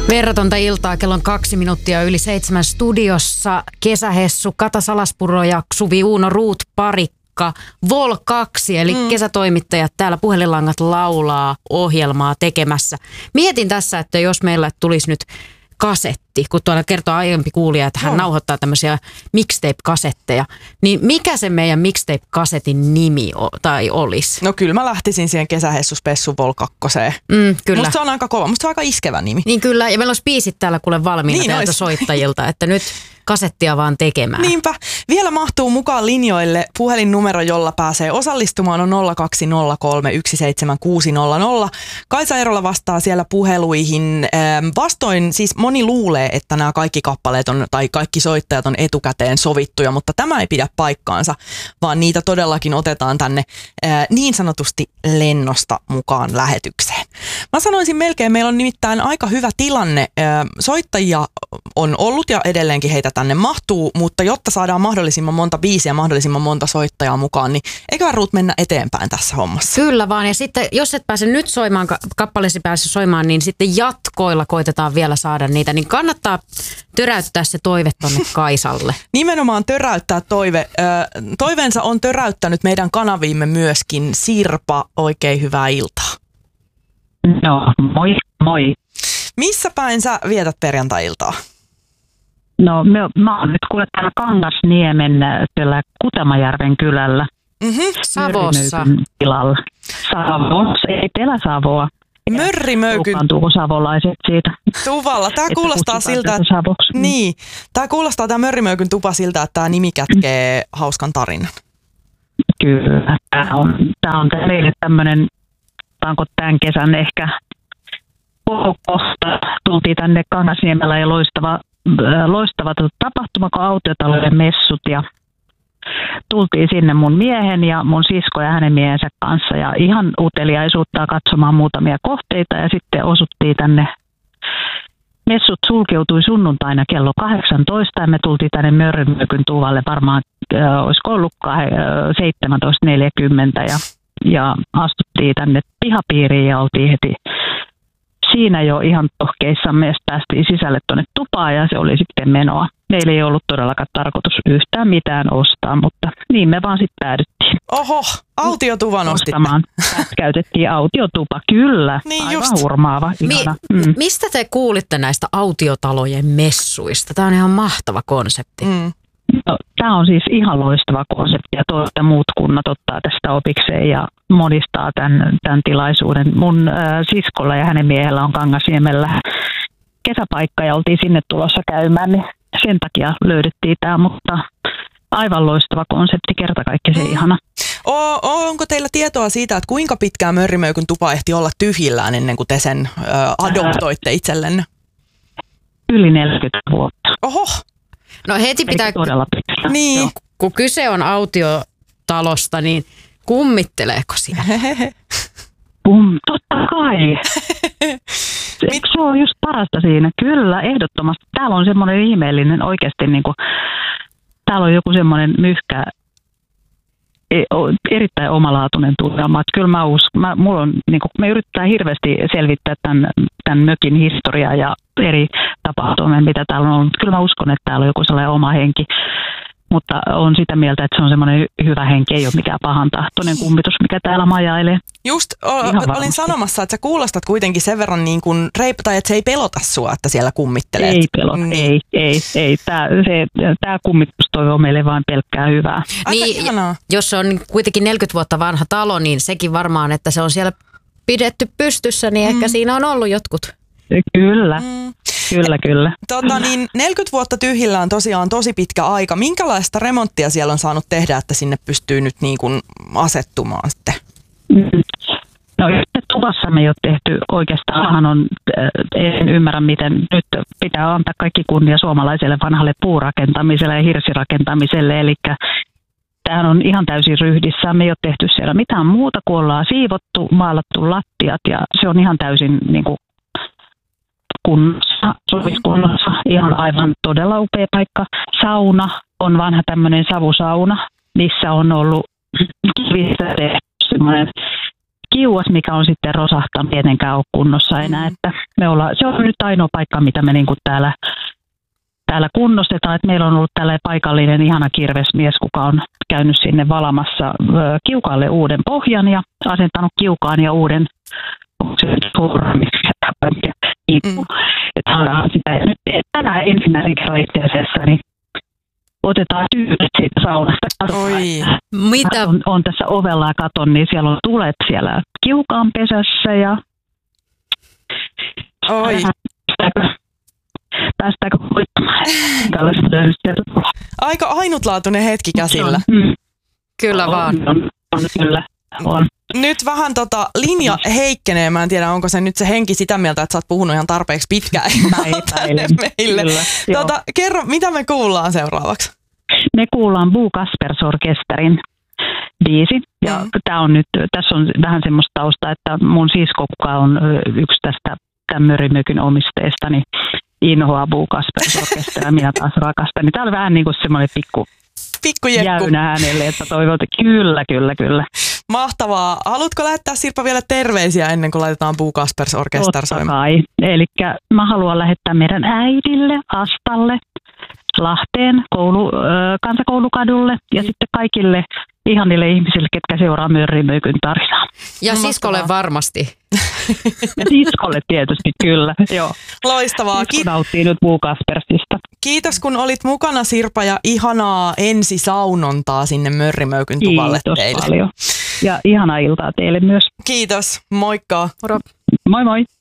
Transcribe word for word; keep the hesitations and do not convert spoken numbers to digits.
Verratonta iltaa, kello on kaksi minuuttia yli seitsemän studiossa. Kesähessu, Kata Salaspuro ja Xuvi Uuno Ruut Parikka. Vol kaksi, eli mm. kesätoimittajat täällä puhelinlangat laulaa ohjelmaa tekemässä. Mietin tässä, että jos meillä tulisi nyt kasetti, kun tuolla kertoo aiempi kuulija, että hän no. nauhoittaa tämmöisiä mixtape-kasetteja, niin mikä se meidän mixtape-kasetin nimi o- tai olisi? No kyllä mä lähtisin siihen Kesähessu-spessu Vol kakkoseen. Mm, kyllä. Musta se on aika kova, musta se on aika iskevä nimi. Niin kyllä, ja meillä olisi biisit täällä kuule valmiina niin täältä soittajilta, että nyt kasettia vaan tekemään. Niinpä. Vielä mahtuu mukaan linjoille puhelinnumero, jolla pääsee osallistumaan on nolla kaksi nolla kolme yksi seitsemän kuusi nolla nolla. Kaisa Erola vastaa siellä puheluihin. Vastoin siis moni luulee, että nämä kaikki kappaleet on, tai kaikki soittajat on etukäteen sovittuja, mutta tämä ei pidä paikkaansa, vaan niitä todellakin otetaan tänne niin sanotusti lennosta mukaan lähetykseen. Mä sanoisin melkein, meillä on nimittäin aika hyvä tilanne. Soittajia on ollut ja edelleenkin heitä tänne mahtuu, mutta jotta saadaan mahdollisimman monta biisiä, mahdollisimman monta soittajaa mukaan, niin eiköhän Ruut mennä eteenpäin tässä hommassa. Kyllä vaan, ja sitten jos et pääse nyt soimaan, kappaleesi pääse soimaan, niin sitten jatkoilla koitetaan vielä saada niitä, niin kannattaa töräyttää se toive tonne Kaisalle. Nimenomaan töräyttää toive. Toiveensa on töräyttänyt meidän kanaviimme myöskin Sirpa. Oikein hyvää iltaa. No, moi, moi. Missä päin sä vietät perjantai-iltaa? No me, mä oon nyt kuule täällä Kangasniemen siellä Kutemajärven kylällä. Mm-hmm. Savossa. Tilalla. Savossa, ei Pelä-Savoa. Mörrimöykyn. Lupaantuuko savolaiset siitä? Tuvalla. Tää että kuulostaa siltä, että... Savoksi. Niin. Tää kuulostaa tää Mörrimöykyn tupa siltä, että tää nimi kätkee mm. hauskan tarinan. Kyllä. Tää on, tää on meille tämmönen, onko tämän kesän ehkä kohta. Tultiin tänne Kangasniemellä ja loistava loistava tapahtuma, kun autiotalouden messut, ja tultiin sinne mun miehen ja mun sisko ja hänen miehensä kanssa ja ihan uteliaisuutta katsomaan muutamia kohteita, ja sitten osuttiin tänne. Messut sulkeutui sunnuntaina kello kahdeksantoista ja me tultiin tänne Mörrimöykyn tuvalle varmaan, äh, olisiko ollut seitsemäntoista neljäkymmentä ja, ja astuttiin tänne pihapiiriin ja oltiin heti siinä jo ihan tohkeissamme, ja päästiin sisälle tuonne tupaan ja se oli sitten menoa. Meillä ei ollut todellakaan tarkoitus yhtään mitään ostaa, mutta niin me vaan sitten päädyttiin. Oho, autiotuvan ostitte. Käytettiin autiotupa, kyllä. Niin aivan just. hurmaava, ihana. Mi- mm. Mistä te kuulitte näistä autiotalojen messuista? Tämä on ihan mahtava konsepti. Mm. No, tämä on siis ihan loistava konsepti ja toivon, että muut kunnat ottaa tästä opikseen ja monistaa tämän, tämän tilaisuuden. Mun äh, siskolla ja hänen miehellä on Kangasniemellä kesäpaikka ja oltiin sinne tulossa käymään, niin sen takia löydettiin tämä, mutta aivan loistava konsepti, kerta kaikkiaan ihana. O, onko teillä tietoa siitä, että kuinka pitkään Mörrimöykyn tupa ehti olla tyhjillään ennen kuin te sen ö, adoptoitte itsellenne? Yli neljäkymmentä vuotta. Oho! No heti pitää, todella pitkä. Niin. Joo. kun kyse on autiotalosta, niin kummitteleeko siellä? Pum, totta kai. Eikö se ole just parasta siinä? Kyllä, ehdottomasti. Täällä on semmoinen ihmeellinen oikeasti, niin kuin, täällä on joku semmoinen myhkä, erittäin omalaatuinen tunnelma. Kyllä mä uskon, mä, mulla on, niin kuin, me yritetään hirveästi selvittää tämän, tämän mökin historiaa ja eri tapahtumia, mitä täällä on ollut. Kyllä mä uskon, että täällä on joku sellainen oma henki. Mutta on sitä mieltä, että se on semmoinen hyvä henki, ei ole mikään pahantahtoinen kummitus, mikä täällä majailee. Just o, olin sanomassa, että sä kuulostat kuitenkin sen verran niin kuin reip, tai että se ei pelota sua, että siellä kummittelee. Ei pelota, mm. ei, ei, ei. Tää, se, tää kummitus toivoo meille vain pelkkää hyvää. Niin, jos se on kuitenkin neljäkymmentä vuotta vanha talo, niin sekin varmaan, että se on siellä pidetty pystyssä, niin mm. ehkä siinä on ollut jotkut. Kyllä. Mm. Kyllä, kyllä. Tota, niin neljäkymmentä vuotta tyhjillä on tosiaan tosi pitkä aika. Minkälaista remonttia siellä on saanut tehdä, että sinne pystyy nyt niin kuin asettumaan sitten? No tuvassa me ei ole tehty oikeastaan, on, en ymmärrä miten nyt pitää antaa kaikki kunnia suomalaiselle vanhalle puurakentamiselle ja hirsirakentamiselle, eli tämähän on ihan täysin ryhdissä. Me ei ole tehty siellä mitään muuta, kun ollaan siivottu, maalattu lattiat ja se on ihan täysin niin kuin kunnossa, soviskunnossa, ihan aivan todella upea paikka. Sauna on vanha tämmöinen savusauna, missä on ollut kivistä semmoinen kiuas, mikä on sitten rosahtanut, tietenkään ole kunnossa enää, että me ollaan, se on nyt ainoa paikka, mitä me niin kuin täällä, täällä kunnostetaan. Et meillä on ollut tällainen paikallinen ihana kirvesmies, kuka on käynyt sinne valamassa ö, kiukaalle uuden pohjan ja asentanut kiukaan ja uuden mm. että saadaan sitä. Ja nyt tänään ensimmäisen kerran itse asiassa, niin otetaan tyydet siitä saunasta. Oi. Mitä? On, on tässä ovella ja katon, niin siellä on tulet siellä kiukaan pesässä ja Oi. Päästääkö, päästääkö voittamaan tällaista? Aika ainutlaatuinen hetki käsillä. Mm. Kyllä vaan. On, on, on, kyllä. On. Nyt vähän tota linja heikkenee. Mä en tiedä, onko se nyt se henki sitä mieltä, että sä oot puhunut ihan tarpeeksi pitkään tänne meille. Kyllä, tota, kerro, mitä me kuullaan seuraavaksi? Me kuullaan Bo Kaspers Orkesterin biisi. Ja mm. tää on nyt, tässä on vähän semmoista taustaa, että mun sisko, kuka on yksi tästä tämän Mörimökyn omisteista, niin inhoaa Bo Kaspers Orkesteria, minä taas rakastan. Niin tää oli vähän niin kuin semmoinen pikku Pikkujekku. jäynä hänelle, että toivon, että kyllä, kyllä, kyllä. Mahtavaa. Haluatko lähettää Sirpa vielä terveisiä ennen kuin laitetaan Bo Kaspers Orkester soimaan? Totta kai. Elikkä mä haluan lähettää meidän äidille, Astalle, Lahteen, koulu, äh, kansakoulukadulle ja mm. sitten kaikille ihanille ihmisille, ketkä seuraa Mörimökyn tarinaa. Ja no, siskolle varmasti. Ja siskolle tietysti, kyllä. Joo. Loistavaa. Sisko nauttii nyt Bo Kaspersista. Kiitos, kun olit mukana, Sirpa, ja ihanaa ensisaunontaa sinne Mörimökyn tuvalle Kiitos teille. paljon. Ja ihanaa iltaa teille myös. Kiitos. Moikka. Moro. Moi moi.